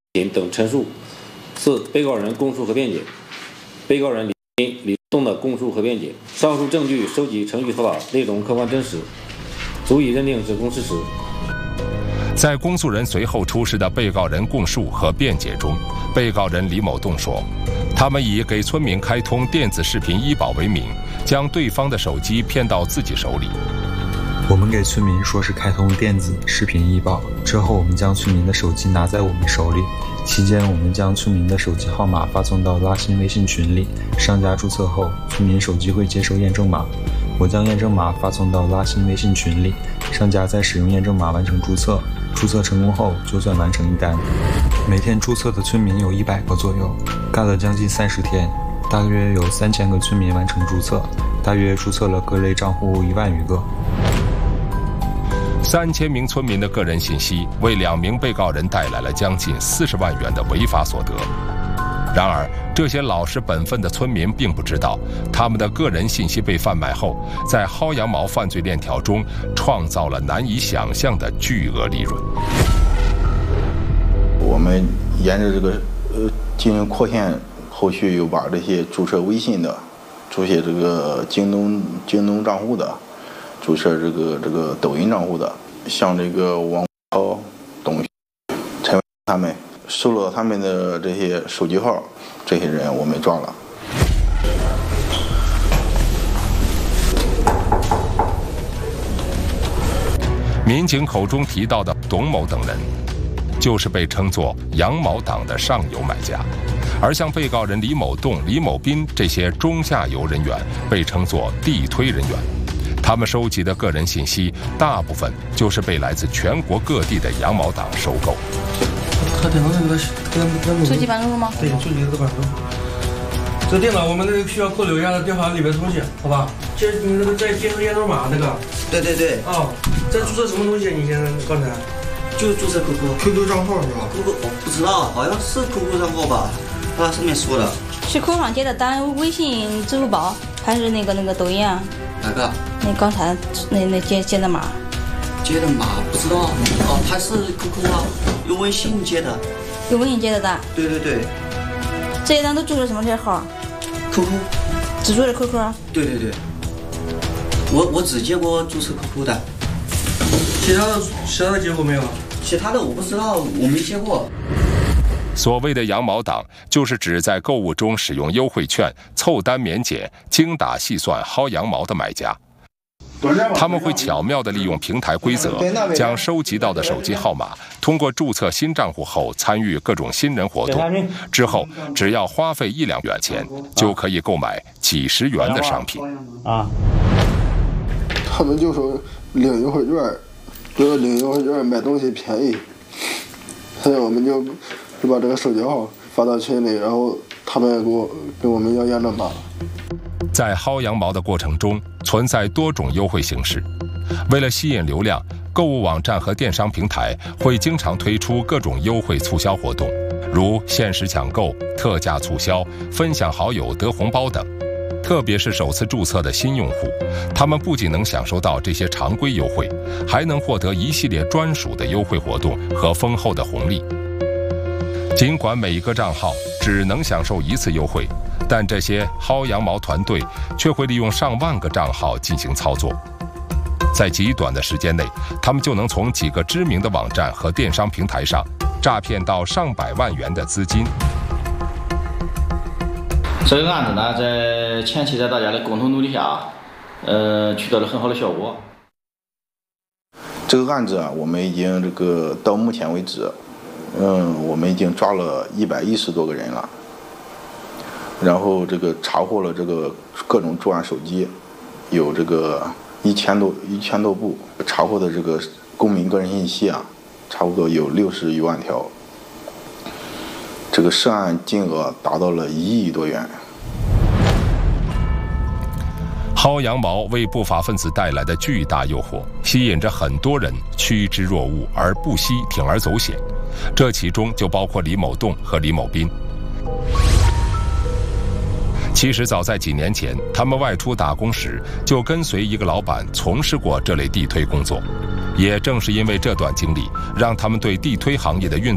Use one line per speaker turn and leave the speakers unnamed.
等陈述。4. 被告人供述和辩解。被告人李栋的供述和辩解，上述证据收集程序合法，内容客观真实，足以认定指控事实。
在公诉人随后出示的被告人供述和辩解中，被告人李某栋说，他们以给村民开通电子视频医保为名，将对方的手机骗到自己手里。
我们给村民说是开通电子视频医保，之后我们将村民的手机拿在我们手里，期间我们将村民的手机号码发送到拉新微信群里，商家注册后，村民手机会接收验证码，我将验证码发送到拉新微信群里，商家再使用验证码完成注册，注册成功后就算完成一单。每天注册的村民有100个左右，干了将近30天，大约有3000个村民完成注册，大约注册了各类账户1万余个。
3000名村民的个人信息为2名被告人带来了将近40万元的违法所得。然而，这些老实本分的村民并不知道，他们的个人信息被贩卖后，在薅羊毛犯罪链条中创造了难以想象的巨额利润。
我们沿着这个进行扩线，后续又把这些注册微信的、注册这个京东账户的、注册这个抖音账户的，像这个王涛、董陈他们，收了他们的这些手机号，这些人我们抓了。
民警口中提到的董某等人，就是被称作羊毛党的上游买家，而像被告人李某栋、李某斌这些中下游人员被称作地推人员。他们收集的个人信息，大部分就是被来自全国各地的羊毛党收购。
他电脑那个
手机办公吗？
对，手机这个办公。这电脑我们那个需要扣留一下电话里面东西，好吧？你那个在接收验证码那个。
对。
哦，在注册什么东西？你现在刚才？
就注册 QQ 账号是吧 ？QQ 我不知道，好像是 QQ 账号吧？他上面说的。
是 QQ 上接的单，微信、支付宝还是那个抖音啊？
哪个？
那刚才那接的码。
接的码不知道。哦，他是 QQ 啊，用微信接的。
用微信接的单？
对。
这些单都注册什么这号
？QQ。
只注册 QQ？
对。我只接过注册 QQ 的。
其他的接过没有？
其他的我不知道，我没接过。
所谓的羊毛党，就是指在购物中使用优惠券、凑单免检、精打细算薅羊毛的买家。他们会巧妙地利用平台规则，将收集到的手机号码通过注册新账户后参与各种新人活动，之后只要花费1-2元钱，就可以购买几十元的商品。
他们就说领优惠券，就是领优惠券买东西便宜，所以我们就把这个手机号发到群里，然后他们跟我们要验证码。
在薅羊毛的过程中，存在多种优惠形式。为了吸引流量，购物网站和电商平台会经常推出各种优惠促销活动，如限时抢购、特价促销、分享好友得红包等。特别是首次注册的新用户，他们不仅能享受到这些常规优惠，还能获得一系列专属的优惠活动和丰厚的红利。尽管每一个账号只能享受1次优惠，但这些薅羊毛团队却会利用上万个账号进行操作。在极短的时间内，他们就能从几个知名的网站和电商平台上诈骗到上百万元的资金。
这个案子呢，在前期在大家的共同努力下，取得了很好的效果。
这个案子啊，我们已经到目前为止，我们已经抓了110多个人了，然后查获了各种作案手机，有1000多部，查获的公民个人信息啊，差不多有60余万条。涉案金额达到了1亿多元。
薅羊毛为不法分子带来的巨大诱惑，吸引着很多人趋之若鹜而不惜铤而走险，这其中就包括李某栋和李某斌。其实早在几年前，他们外出打工时就跟随一个老板从事过这类地推工作，也正是因为这段经历，让他们对地推行业的运